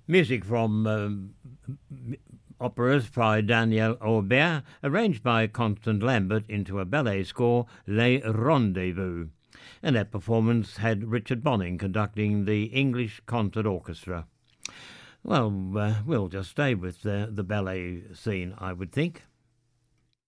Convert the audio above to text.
Music from operas by Daniel Aubert, arranged by Constant Lambert into a ballet score, Les Rendezvous. And that performance had Richard Bonning conducting the English Concert Orchestra. Well, we'll just stay with the ballet scene, I would think.